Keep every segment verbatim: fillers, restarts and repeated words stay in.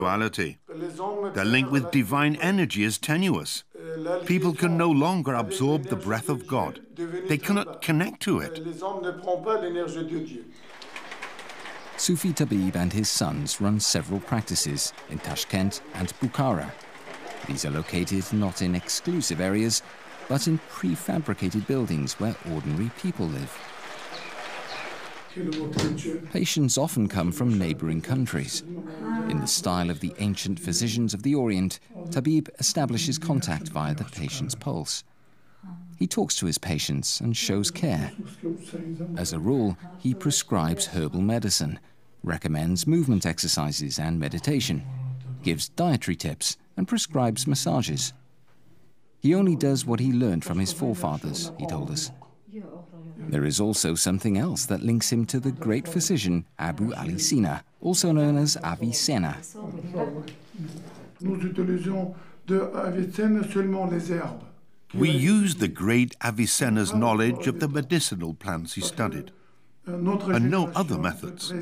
Duality. The link with divine energy is tenuous. People can no longer absorb the breath of God. They cannot connect to it. Sufi Tabib and his sons run several practices in Tashkent and Bukhara. These are located not in exclusive areas, but in prefabricated buildings where ordinary people live. Patients often come from neighboring countries. In the style of the ancient physicians of the Orient, Tabib establishes contact via the patient's pulse. He talks to his patients and shows care. As a rule, he prescribes herbal medicine, recommends movement exercises and meditation, gives dietary tips, and prescribes massages. He only does what he learned from his forefathers, he told us. There is also something else that links him to the great physician Abu Ali Sina, also known as Avicenna. We use the great Avicenna's knowledge of the medicinal plants he studied, and no other methods.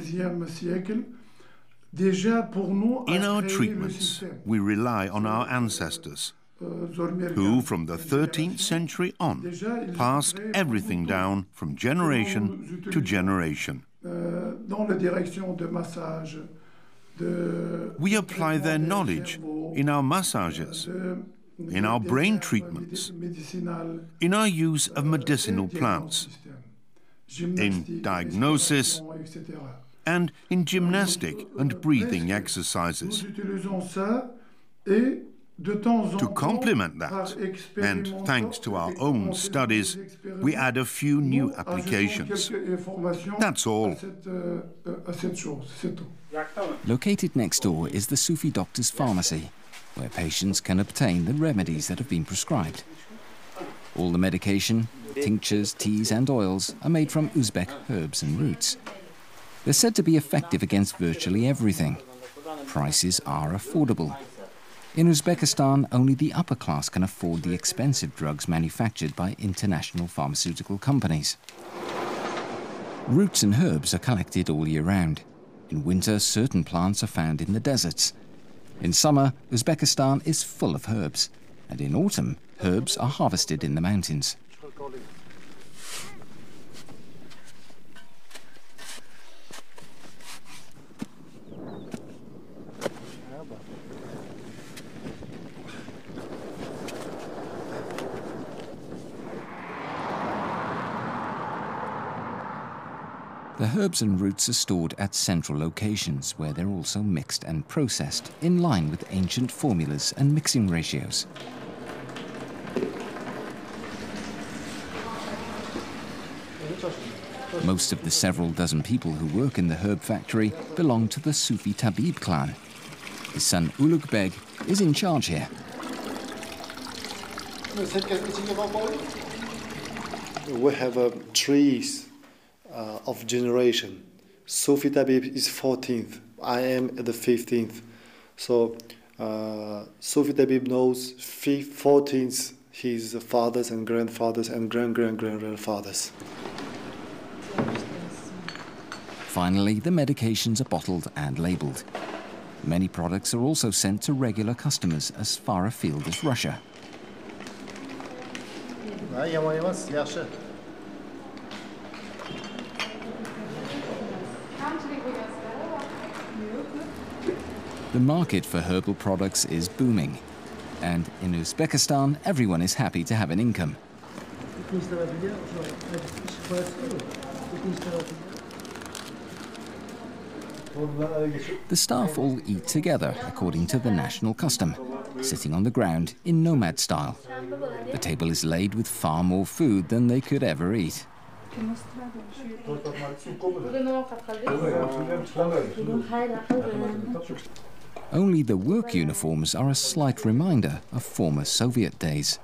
In our treatments, we rely on our ancestors, who from the thirteenth century on passed everything down from generation to generation. We apply their knowledge in our massages, in our brain treatments, in our use of medicinal plants, in diagnosis, and in gymnastic and breathing exercises. To complement that, and thanks to our own studies, we add a few new applications. That's all. Located next door is the Sufi doctor's pharmacy, where patients can obtain the remedies that have been prescribed. All the medication, tinctures, teas and oils are made from Uzbek herbs and roots. They're said to be effective against virtually everything. Prices are affordable. In Uzbekistan, only the upper class can afford the expensive drugs manufactured by international pharmaceutical companies. Roots and herbs are collected all year round. In winter, certain plants are found in the deserts. In summer, Uzbekistan is full of herbs, and in autumn, herbs are harvested in the mountains. The herbs and roots are stored at central locations where they're also mixed and processed in line with ancient formulas and mixing ratios. Most of the several dozen people who work in the herb factory belong to the Sufi Tabib clan. His son Ulugh Beg is in charge here. We have uh, trees uh, of generation. Sufi Tabib is fourteenth. I am the fifteenth. So uh, Sufi Tabib knows fourteenth his fathers and grandfathers and grand-grand-grand-grandfathers. Finally, the medications are bottled and labelled. Many products are also sent to regular customers as far afield as Russia. The market for herbal products is booming, and in Uzbekistan, everyone is happy to have an income. The staff all eat together according to the national custom, sitting on the ground in nomad style. The table is laid with far more food than they could ever eat. Only the work uniforms are a slight reminder of former Soviet days.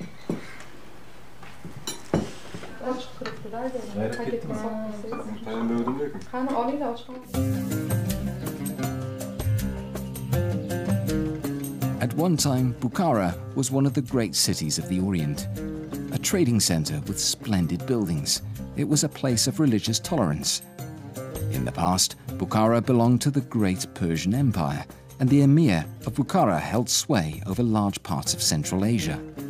At one time, Bukhara was one of the great cities of the Orient, a trading center with splendid buildings. It was a place of religious tolerance. In the past, Bukhara belonged to the great Persian Empire and the Emir of Bukhara held sway over large parts of Central Asia.